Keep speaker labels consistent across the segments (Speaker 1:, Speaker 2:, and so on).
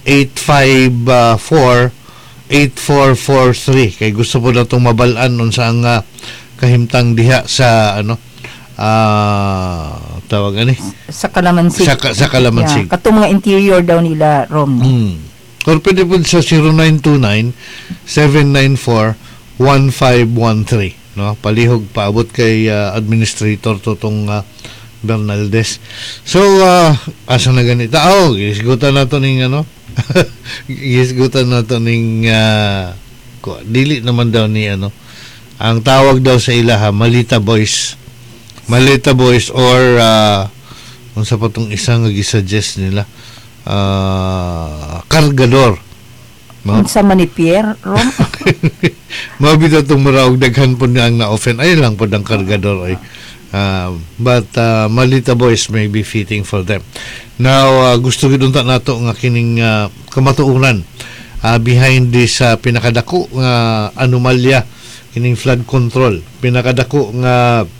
Speaker 1: 854-8443 kay gusto po na itong mabalaan nun sa ang kahimtang diha sa tawag ani
Speaker 2: sa Calamansig.
Speaker 1: Sa Calamansig.
Speaker 2: Katong mga interior daw nila, Rom.
Speaker 1: Or pwede po sa 0929-794-1513. No? Palihog paabot kay Administrator Totong Bernaldez. So, asa na ganito? Gisgutan na ito ng gisgutan na ito ng dili naman daw ni ang tawag daw sa ilaha, Malita Boys. Malita Boys or kung sa patong isang nag-suggest nila kargador, no?
Speaker 2: Sa Manipier, Rom?
Speaker 1: Mabita itong maraog daghan po na ang na-offend. Ay lang po ang kargador. But Malita Boys may be fitting for them. Now, gusto gidunta nato nga kining kamatuuran behind this pinakadako nga anomalya kining flood control. Pinakadako nga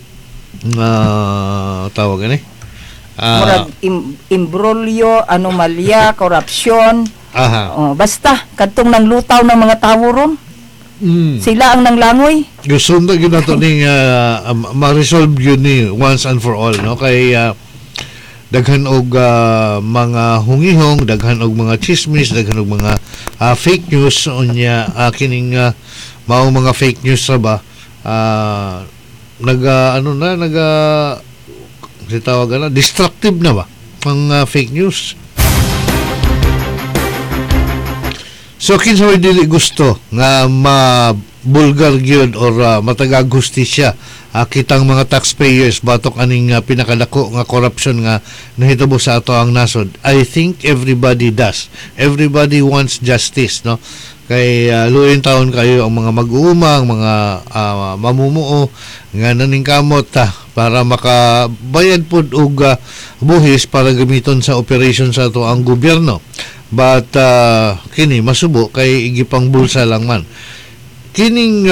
Speaker 1: tawag ani
Speaker 2: murag imbroglyo, anomalya, korupsyon. Basta kadtong nang lutaw ng mga tawo ron. Sila ang nanglangoy.
Speaker 1: Gusto na yun nato ning ma-resolve yun ni once and for all, no? Kay daghan og mga hungihong, daghan og mga chismis, daghan og mga fake news unya kining mao mga fake news ra ba sitawag destructive na ba ang fake news. So kinsa may dili gusto nga mabulgar gyud or matagag hustisya kitang mga taxpayers batok aning pinakadako nga corruption nga nahitabo sa ato ang nasod. I think everybody does. Everybody wants justice, no? Kay luin taon kayo ang mga mag-uumang, mga mamumuo nga naningkamot para makabayad pud og buhis para gamiton sa operation sa ato ang gobyerno. But kini masubo kay igipang bulsa lang man. Kining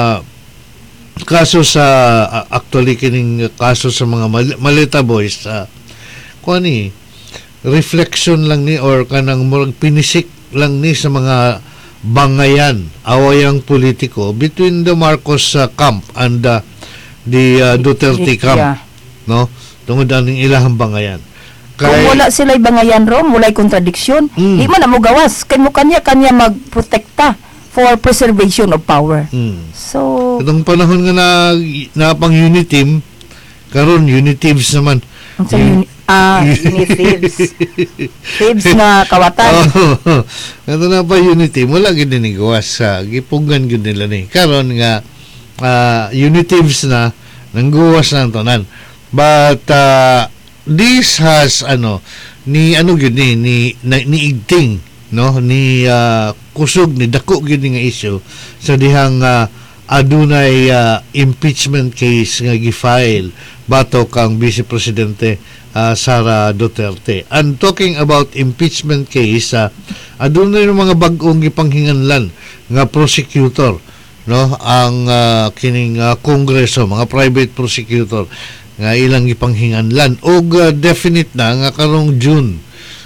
Speaker 1: kaso sa actually kining kaso sa mga Malita Boys kuani reflection lang ni or kanang murag pinisik lang ni sa mga bangayan awayang politiko between the Marcos camp and the Duterte camp, no? Tungod aning ilahang bangayan.
Speaker 2: Kung wala sila'y bangayan, Rom, wala'y kontradiksyon. Di man na mo gawas. Kaya mo kanya magprotekta for preservation of power. So,
Speaker 1: itong panahon nga na pang Uniteam, karon Unitives naman.
Speaker 2: Unitives. Thieves na kawatan.
Speaker 1: Ito na pa Uniteam, wala gid ni gawas. Gipugan gid nila ni. Karon nga Unitives na nangguwas na tanan. But this has ni igting, no, ni kusog ni dako gyud nga issue sa dihang adunay impeachment case nga gi-file batok ang Vice Presidente Sara Duterte. And talking about impeachment case, adunay mga bag-ong gipanghinganlan nga prosecutor, no, ang kining Kongreso, mga private prosecutor nga ilang gipanghinganlan og definite na nga karong June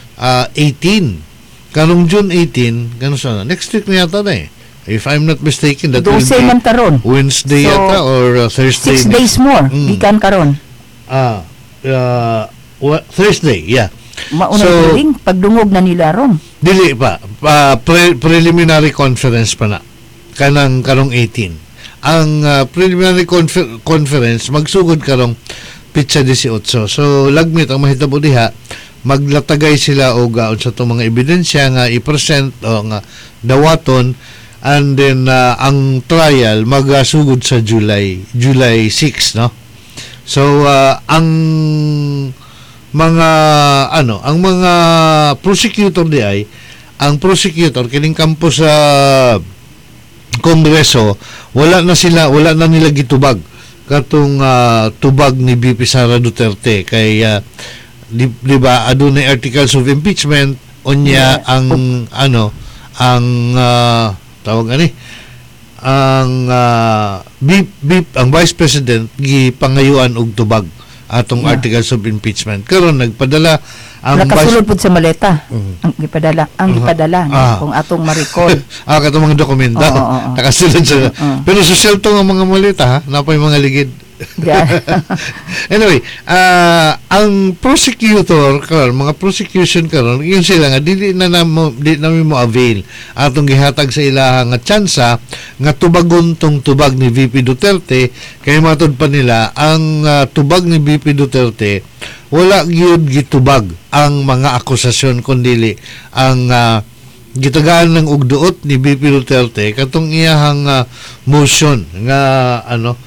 Speaker 1: 18 kano sa next week na yata na if I'm not mistaken that will be Wednesday yata or Thursday
Speaker 2: 6 days more gikan karon
Speaker 1: Thursday, yeah.
Speaker 2: Mauna so, pagdungog na nila ron
Speaker 1: dili pa preliminary conference pa na kanang karong 18 ang preliminary conference magsugod karong pitsa 18. So lagmit ang mahitabo diha maglatagay sila og sa to mga ebidensya nga i-present o nga dawaton, and then ang trial magasugod sa July 6, no? So ang mga ang mga prosecutor di ay ang prosecutor kining kampo sa Kongreso wala na nila gitubag katong tubag ni VP Sara Duterte kay di ba adunay articles of impeachment unya ang tawag ani ang ang Vice President gipangayuan og tubag atong articles of impeachment. Karon nagpadala ang
Speaker 2: nakasulod pud sa maleta. Ang gipadala kung atong ma-recall.
Speaker 1: Katong mga dokumento. Nakasulod sa pero social to ang mga maleta ha, napay mga ligid. Anyway, ang prosecutor karon, mga prosecution karon, yun sila nga dili na mo avail atong gihatag sa ilaha nga tsansa nga tubagon tong tubag ni VP Duterte kay matud pa nila ang tubag ni VP Duterte wala gyud gitubag ang mga akusasyon kundili ang gitagaan ng ugduot ni VP Duterte katong iyahang motion nga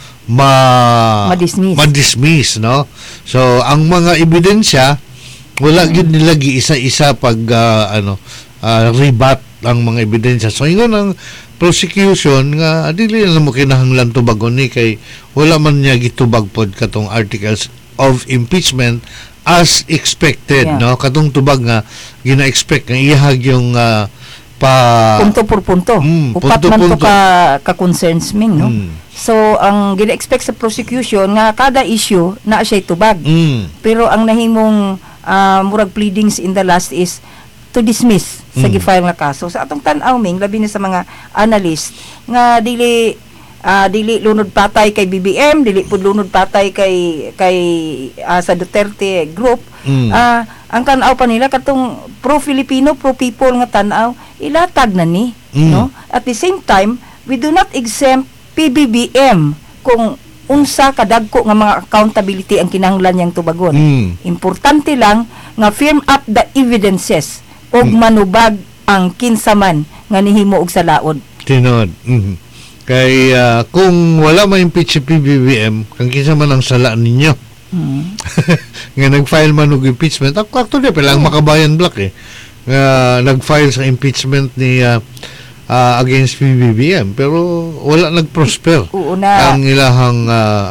Speaker 1: ma-dismiss, no? So ang mga ebidensya wala gyud nila giisa-isa pag rebat ang mga ebidensya. So ingon ang prosecution nga dili na mo kinahanglan tubagon ni kay wala man niya gitubag pod katong articles of impeachment as expected, no? Katong tubag nga gina-expect nga ihag yung
Speaker 2: punto por punto. Upat man to ka concerns ming, no? So ang gina-expect sa prosecution nga kada issue na siya tubag. Pero ang nahimong murag pleadings in the last is to dismiss sa gifile nga kaso. Sa atong tan-aw ming labi na sa mga analyst nga dili lunod patay kay BBM, dili pud lunod patay kay sa Duterte group. Ang tan-aw pa nila katong pro-Filipino, pro-people nga tan-aw ilatag na ni, no? At the same time, we do not exempt PBBM kung unsa kadagko nga mga accountability ang kinahanglan niyang tubagon. Importante lang nga firm up the evidences og manubag ang kinsaman nga nihimo og salaod.
Speaker 1: Tinod. Kay kung wala ma-impeach si PBBM, kang kinsa man ang sala ninyo. Nga nag-file man og impeachment. Actually, pala ang Makabayan Black nga nag-file sa impeachment ni against PBBM pero wala nag-prosper ang ilahang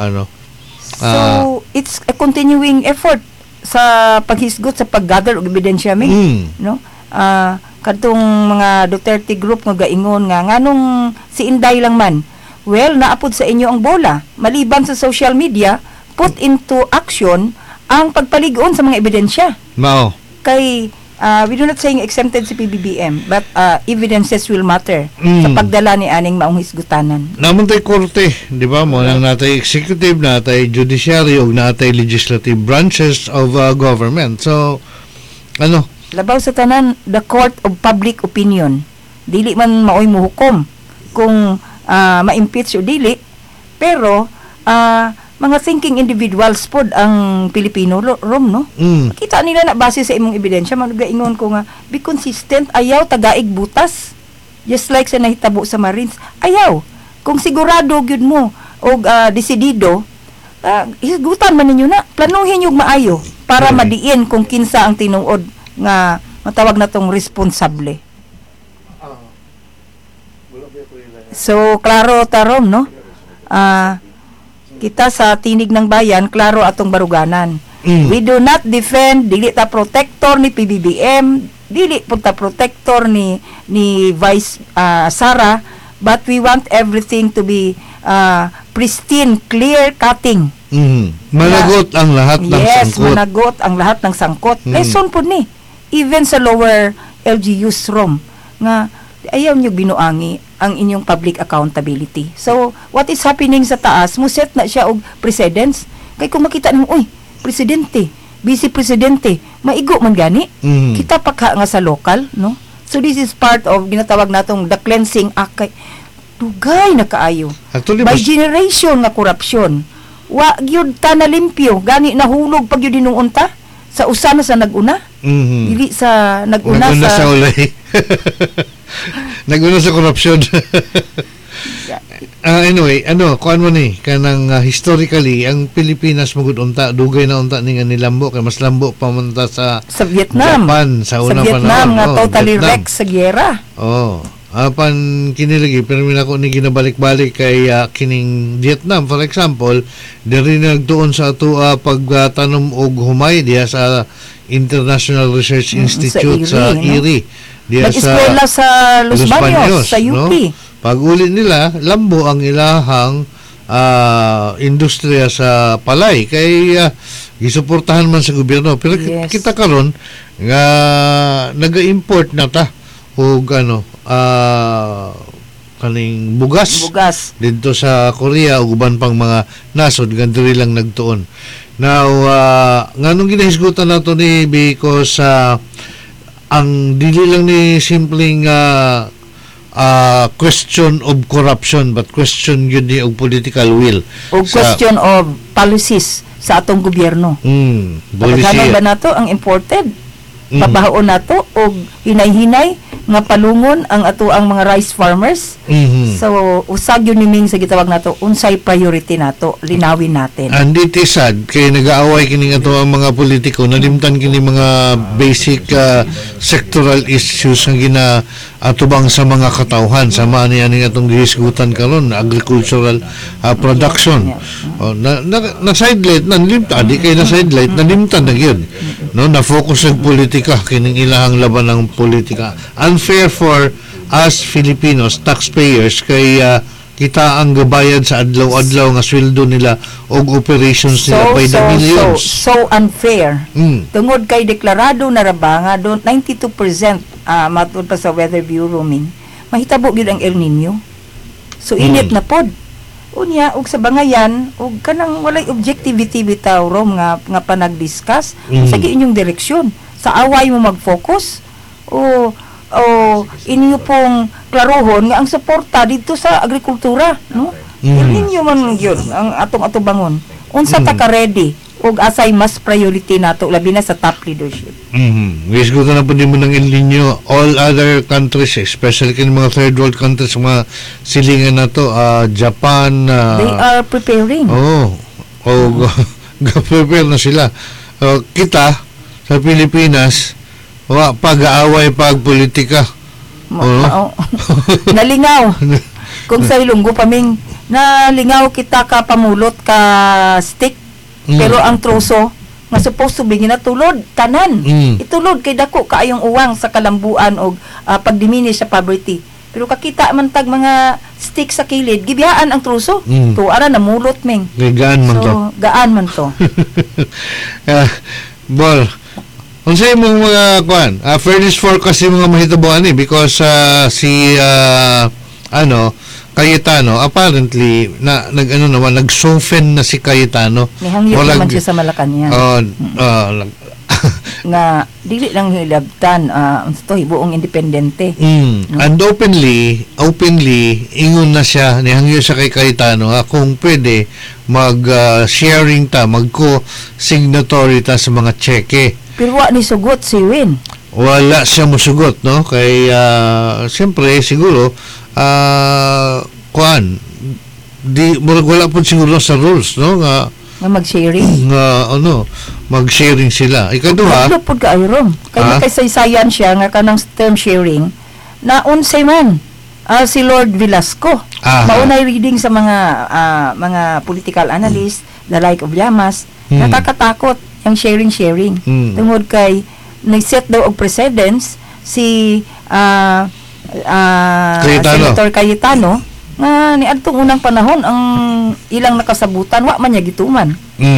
Speaker 2: so it's a continuing effort sa paghisgot sa paggather og ebidensya no kadtong mga Duterte group nga gaingon nga nganong si Inday lang man naapod sa inyo ang bola maliban sa social media put into action ang pagpalig-on sa mga ebidensya kay we do not saying exempted si PBBM but evidences will matter sa pagdala ni aning maong hisgutanan.
Speaker 1: Naman tay korte, di ba mo nang natay executive, natay judiciary ug natay legislative branches of government. So
Speaker 2: labaw sa tanan the court of public opinion. Dili man maoy mohukom kung ma-impeach o dili pero mga thinking individuals pod ang Pilipino rom, no? Makita nila na base sa imong ebidensya magaingon ko nga be consistent, ayaw tagaig butas just like sa nahitabo sa Marines, ayaw kung sigurado gyud mo og desidido hisgutan man ninyo na planuhin yung maayo para madiin kung kinsa ang tinuod nga matawag natong responsable. So klaro tarom, no? Kita sa tinig ng bayan, klaro atong baruganan. We do not defend, dili ta protector ni PBBM, dili po ta protector ni Vice Sara, but we want everything to be pristine, clear cutting.
Speaker 1: Managot ang lahat ng sangkot.
Speaker 2: Yes, managot ang lahat ng sangkot. Lesson po ni, even sa lower LGUs ROM, nga ayaw nyo binuangi ang inyong public accountability. So, what is happening sa taas, muset na siya og precedents. Kaya kung makita nyo, presidente, vice presidente, maigo man gani. Kita pa ka nga sa local, no? So, this is part of, ginatawag natong the cleansing act. Dugay na kaayo. By generation na korupsyon. Wa gyud ta na limpyo, gani nahulog pag yun dinuunta sa usa na sa naguna. Dili sa naguna
Speaker 1: sa ulay. Naguna sa korupsyon. Anyway, kuan mo ni kanang historically ang Pilipinas magud unta dugay na unta ni nga nilambo kay mas lambo pa man ta sa
Speaker 2: Vietnam.
Speaker 1: Japan sa unang panahon.
Speaker 2: Sa Vietnam nga totally wrecked sa giyera.
Speaker 1: Apan kinilagi pero minako ni ginabalik-balik kay kining Vietnam for example, diri nagtuon sa ato pagtanom og humay diha sa International Research Institute sa IRI.
Speaker 2: Nag-eskwela sa Los Baños, sa UP.
Speaker 1: No? Pag uli nila, lambo ang ilahang industriya sa palay kay gisuportahan man sa gobyerno, pero
Speaker 2: Yes.
Speaker 1: kita karon nga naga-import na ta og kaning bugas dito sa Korea ug uban pang mga nasod nga diri lang nagtuon. Now nganong ginahisgutan nato ni because ang dili lang ni simpleng question of corruption but question yun ni og political will
Speaker 2: o question of policies sa atong gobyerno. Pagkano ba nato ang imported? Babahaon nato og hinay-hinay nga palungon ang ato ang mga rice farmers. So usag yun niming sa gitawag nato unsay priority nato, linawin natin.
Speaker 1: And it is sad kay nag-aaway kini ato ang mga politiko, nalimtan kini mga basic sectoral issues nga ginaatubang sa mga katawhan, sama ni ani atong gihisgutan karon agricultural production. Na sidelight na limtan di kay na sidelight na limtan na gyud, no, na focus sa politika kining ilahang laban ng politika. Unfair for us Filipinos taxpayers kay kita ang gabayad sa adlaw-adlaw nga sweldo nila og operations nila by the millions.
Speaker 2: So unfair. Tungod kay deklarado na rabanga doon 92% matud pa sa Weather Bureau mahitabo gyud ang El Nino. So init na pod. Unya og sa bangayan og kanang walay objectivity bitaw rom nga panag-discuss sa inyong direksyon. Sa away mo mag-focus o inyo pong klarohon nga ang suporta dito sa agrikultura, no? Inyo man yun ang atong atubangon. Unsa ta ka ready og asay mas priority nato labi na sa top leadership.
Speaker 1: Wish ko na po din mo ng El Nino. All other countries, especially kin mga third world countries, mga silingan na to, Japan,
Speaker 2: they are preparing.
Speaker 1: Prepare na sila. Kita sa Pilipinas pag-aaway pag-politika.
Speaker 2: Nalingaw. Kung sa Ilonggo paming nalingaw kita ka pamulot ka stick pero ang troso nga supposed to be ginatulod tanan. Itulod kay dako kaayong uwang sa kalambuan og pagdiminish sa poverty. Pero kakita man tag mga stick sa kilid, gibiyaan ang troso. Tuara na mulot ming.
Speaker 1: Gaan man to.
Speaker 2: Gaan man to.
Speaker 1: Bol. Unsay mong mga kuan? Fairness forecast yung mga mahitabuan because si Cayetano apparently nag-soften na si Cayetano.
Speaker 2: Nihangyo man siya sa Malacañang. Nga dili lang hilabtan unsa to hibuong independente.
Speaker 1: No? And openly ingon na siya nihangyo sa kay Cayetano kung pwede mag-sharing ta, magko-signatory ta sa mga cheque.
Speaker 2: Pero wa ni sugot si Win.
Speaker 1: Wala siya musugot, no? Kay siyempre siguro wala po siguro sa rules, no? Nga
Speaker 2: mag-sharing.
Speaker 1: Mag-sharing sila. Ikaduha.
Speaker 2: Ano po ka ayron? Kaya nakasaysayan siya nga kanang term sharing na unsay man si Lord Velasco. Maunay reading sa mga political analyst, the like of Llamas, nakakatakot ang sharing. Tungod kay nag-set daw og precedence si Senator Cayetano nga ni adtong unang panahon ang ilang nakasabutan wa man niya gituman.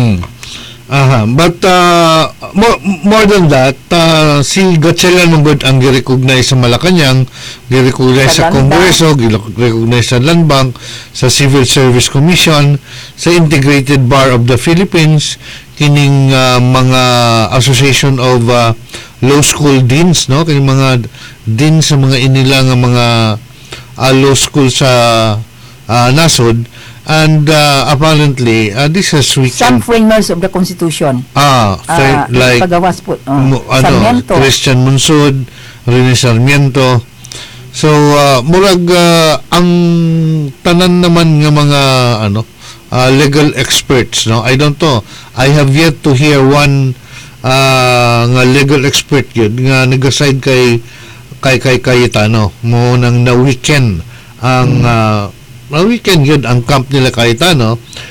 Speaker 1: But more than that, si Gatchalian Mungod ang gi-recognize sa Malacañang, gi-recognize sa Kongreso, gi-recognize sa Land Bank, sa Civil Service Commission, sa Integrated Bar of the Philippines, kining mga Association of Law School Deans, no? Kining mga deans sa mga inila nga mga law school sa nasod. And apparently, this is
Speaker 2: some framers of the Constitution.
Speaker 1: Like
Speaker 2: Pagawas po. Sarmiento.
Speaker 1: Christian Monsod, Rene Sarmiento. So, murag ang tanan naman nga mga legal experts, no? I don't know. I have yet to hear one nga legal expert yun nga nag-aside kay Cayetano mo nang na weekend ang weekend yun ang camp nila Cayetano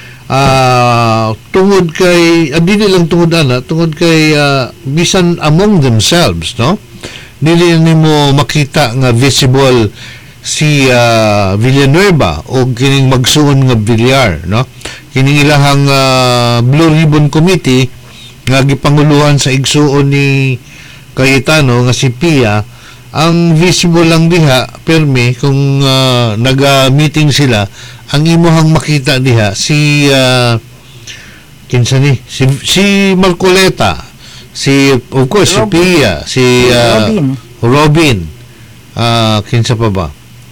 Speaker 1: tungod kay dili lang tungod kay bisan among themselves, no, dili nimo makita nga visible si Villanueva o kining magsuon nga Villar, no? Kining ilahang Blue Ribbon Committee nga gipanguluhan sa igsuon ni Cayetano nga si Pia, ang visible lang diha permi kung naga-meeting sila, ang imuhang makita diha si kinsa ni si Marcoleta, of course si Pia, si Robin, kinsa pa ba,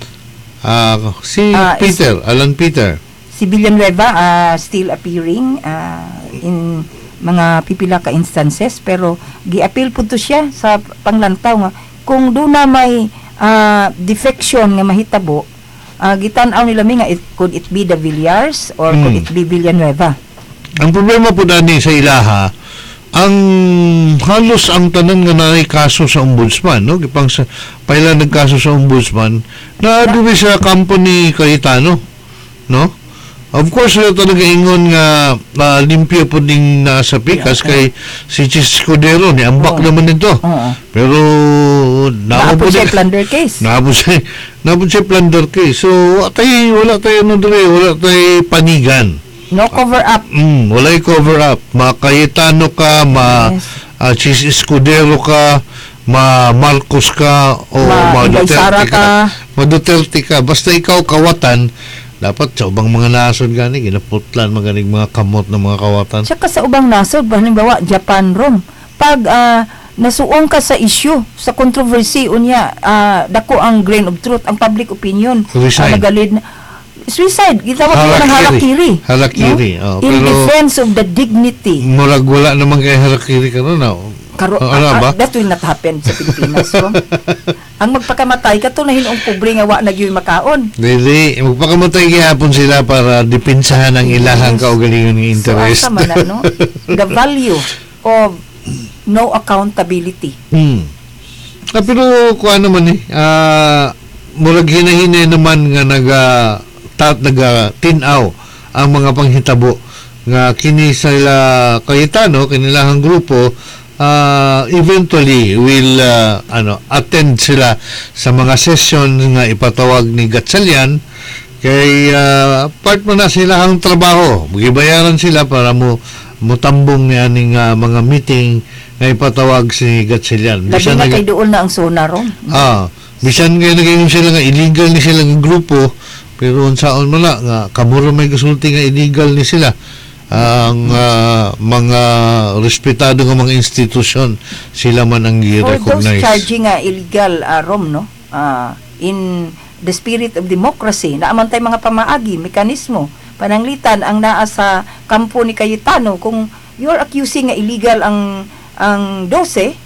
Speaker 1: si Peter, Alan Peter,
Speaker 2: si Villanueva still appearing in mga pipila ka instances, pero gi-appeal po to siya sa panglantaw nga kung doon na may defection nga mahitabo, gitan-aw nila nga could it be the Villars or could it be Villanueva.
Speaker 1: Ang problema po dani sa ilaha, ang halos ang tanan nga naay kaso sa ombudsman, no? Gipang sa paila nagkaso sa ombudsman na dili sa kampo ni Cayetano, no? Of course, talaga ingon nga limpyo po ding nasa pikas kay si Chis Escudero ni ambak naman nito. Pero
Speaker 2: naabot siya plunder case.
Speaker 1: Naabot siya plunder case. So wala tayo panigan.
Speaker 2: No cover up.
Speaker 1: Wala cover up. Cayetano ka, Chis Escudero ka, Marcos ka, o Duterte ka. Duterte ka. Basta ikaw kawatan, dapat sa ubang mga nasod gani ginaputlan maganing mga kamot ng mga kawatan.
Speaker 2: Saka sa ubang nasod, halimbawa Japan, Rome, pag nasuong ka sa issue, sa controversy unya, dako ang grain of truth, ang public opinion, nagalid suicide, gitawag nila ng harakiri,
Speaker 1: no?
Speaker 2: In defense of the dignity.
Speaker 1: Murag wala naman kay harakiri karon na.
Speaker 2: That will not happen sa Pilipinas. So, ang magpakamatay kato na hinong pobre nga wa nagyoy makaon.
Speaker 1: Dili, magpakamatay gihapon sila para dipinsahan ang ilahang kaugalingon ng interest.
Speaker 2: So, no? The value of no accountability.
Speaker 1: Pero kuha naman murag hinahinay naman nga naga-tinaw ang mga panghitabo nga kini sila Cayetano, kinilahang grupo, eventually will attend sila sa mga session nga ipatawag ni Gatchalian, kay part mo na sila ang trabaho, magibayaran sila para mutambong ni aning mga meeting nga ipatawag si Gatchalian.
Speaker 2: Labi na kay doon na ang sona ron.
Speaker 1: Bisan nga naging sila nga illegal ni sila ng grupo, pero unsaon mo na nga kamuro may gusulti nga illegal ni sila ang mga respetado nga mga institusyon, sila man ang i-recognize.
Speaker 2: For those charging illegal Rom, no? In the spirit of democracy, naaman tayo mga pamaagi, mekanismo, pananglitan ang naa sa kampo ni Cayetano. Kung you're accusing nga illegal ang 12,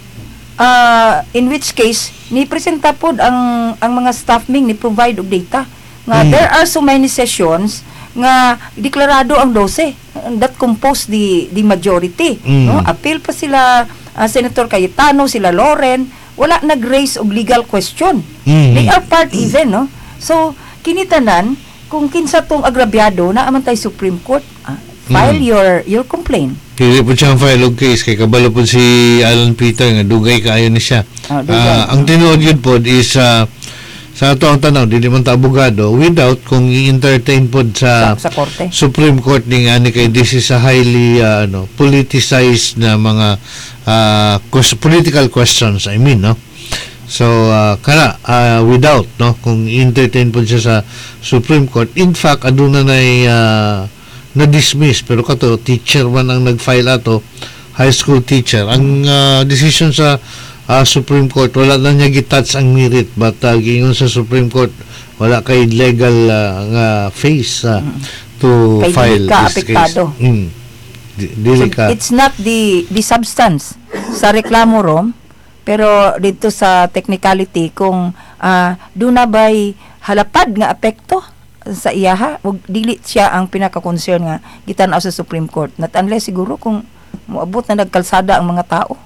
Speaker 2: in which case ni presenta pod ang mga staff ming ni provide og data nga there are so many sessions nga deklarado ang 12 that compose the majority, no? Appeal pa sila Senator Cayetano, sila Loren, wala nag-raise og legal question. They are part even, no? So kinitanan kung kinsa tong agrabyado na aman tay Supreme Court, file your complaint.
Speaker 1: Pili po siyang file og case kay kabalo po si Alan Peter nga dugay kaayo ni siya. Ang tinuod yun po is sa ato ang tanaw, di man ta abogado, without kung i-entertain po sa
Speaker 2: korte.
Speaker 1: Supreme Court ni ani kay this is a highly politicized na mga political questions, I mean, no? So without, no, kung i-entertain po siya sa Supreme Court, in fact aduna na-dismiss, pero kato teacher man ang nag-file ato, high school teacher. Ang decision sa Supreme Court, wala na niya gitouch ang merit, but gingon sa Supreme Court wala kay legal nga face to kay file this
Speaker 2: apektado.
Speaker 1: Case.
Speaker 2: It's not the substance sa reklamo rom, pero dito sa technicality kung do na ba'y halapad nga apekto sa iyaha, ug dili siya ang pinaka-concern nga gitan-aw sa Supreme Court, not unless siguro kung moabot na nagkalsada ang mga tao.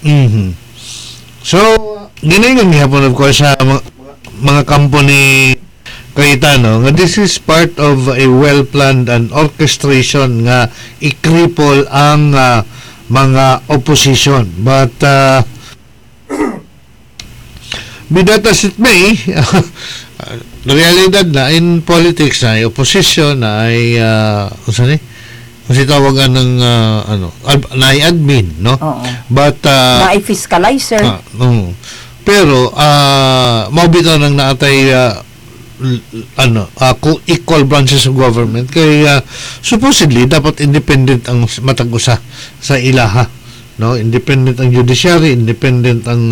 Speaker 1: So, ginayon gihapon of course sa mga kampo ni Cayetano nga this is part of a well-planned and orchestration nga i-cripple ang mga opposition. But be that as it may, realidad na in politics na ay opposition na ay kasi tawagan ng na ay admin, no?
Speaker 2: Oo.
Speaker 1: But
Speaker 2: na ay fiscalizer.
Speaker 1: Pero mabitaw nang naatay equal branches of government kay supposedly dapat independent ang matag usa sa ilaha, no? Independent ang judiciary, independent ang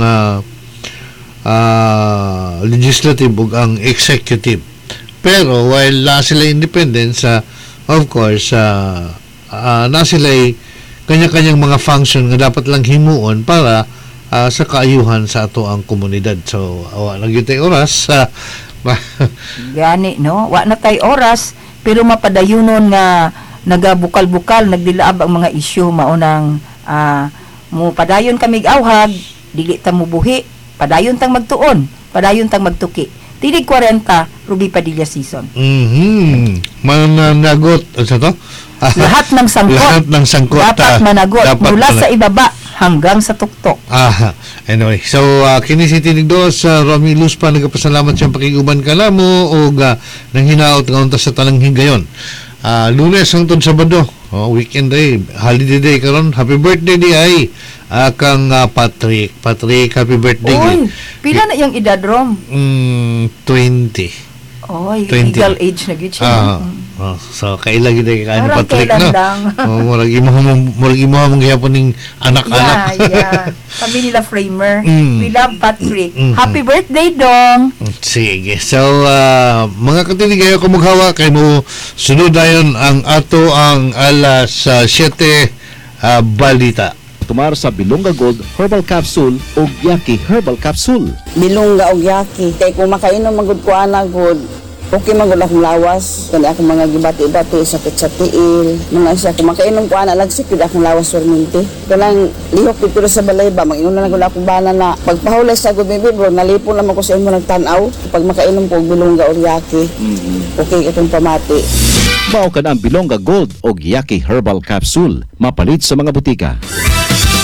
Speaker 1: legislative ug ang executive. Pero while na sila independent of course na sila kanya-kanyang mga function nga dapat lang himuon para sa kaayuhan sa ato ang komunidad. So awa lang gyud tay oras
Speaker 2: Gani, no? Wa na tay oras, pero mapadayunon nga nagabukal-bukal, nagdilaab ang mga isyu maunang mo padayon kami awhag, dili ta mo buhi, padayon tang magtuon, padayon tang magtuki. Tidig 40, Ruby Padilla season.
Speaker 1: Managot sa to?
Speaker 2: Lahat ng sangkot.
Speaker 1: Lahat ng sangkot
Speaker 2: dapat managot mula sa ibaba hanggang sa tuktok.
Speaker 1: Anyway, so kini si tinig do sa Romy Luz pa nagapasalamat siyang pakiguban ka namo o nang hinaot nga unta sa tanang higayon. Lunes hangtod Sabado, weekend day, holiday day karon. Happy birthday di ay kang Patrick, happy birthday.
Speaker 2: Oy, pila na yung edad, Rom?
Speaker 1: 20.
Speaker 2: Oy,
Speaker 1: 20.
Speaker 2: legal age na gyud siya.
Speaker 1: So kailan gid kay ano Patrick
Speaker 2: kailan
Speaker 1: no?
Speaker 2: lang.
Speaker 1: Murag imo mong gyapon ning anak-anak.
Speaker 2: Yeah. Kami nila Framer. We love Patrick. Happy birthday, Dong.
Speaker 1: Sige. So mga katinig ko maghawa kay mo sunod dayon ang ato ang alas 7 balita.
Speaker 3: Tumar sa Bilongga Gold Herbal Capsule o Yaki Herbal Capsule.
Speaker 4: Bilongga o Yaki. Kaya kung makainom magud ko ana good, okay magud akong lawas. Kani akong mga gibati-bati sakit sa tiil. Mga siya kung makainom ko ana lagsik gid akong lawas perminti. Kanang lihok pipiro sa balay ba manginom na gud akong bana na pagpahulay sa good baby bro nalipon naman ko sa imo nagtan-aw. Pag makainom ko og Bilongga o Yaki. Okay itong pamati.
Speaker 3: Mao ka na ang Bilongga Gold o Yaki Herbal Capsule. Mapalit sa mga butika.